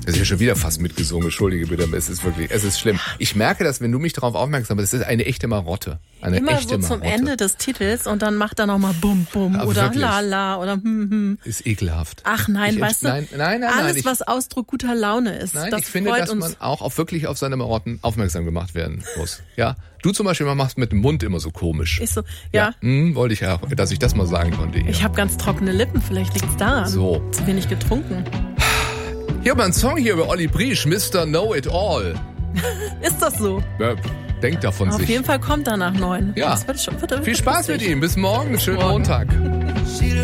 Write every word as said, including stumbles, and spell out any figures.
Das ist ja schon wieder fast mitgesungen, entschuldige bitte, aber es ist wirklich, es ist schlimm. Ich merke das, wenn du mich darauf aufmerksam bist, das ist eine echte Marotte. Eine Immer echte so zum Marotte. Ende des Titels und dann macht er nochmal bum bum Aber oder wirklich. la la oder hm hm. Ist ekelhaft. Ach nein, ich weißt du, nein, nein, nein, alles nein, ich, was Ausdruck guter Laune ist, nein, das ich finde, freut dass uns. man auch auf wirklich auf seine Marotten aufmerksam gemacht werden muss. Ja, du zum Beispiel machst mit dem Mund immer so komisch. Ich so, ja. ja hm, wollte ich ja, dass ich das mal sagen konnte hier. Ich habe ganz trockene Lippen, vielleicht liegt's daran. So. Zu wenig getrunken. Hier haben wir einen Song hier über Olli Briesch, Mister Know-It-All. Ist das so? Ja, denkt davon Auf sich. jeden Fall kommt er nach neun. Ja. Das wird schon, wird, wird Viel Spaß mit lustig. ihm. Bis morgen. Schönen morgen. Montag.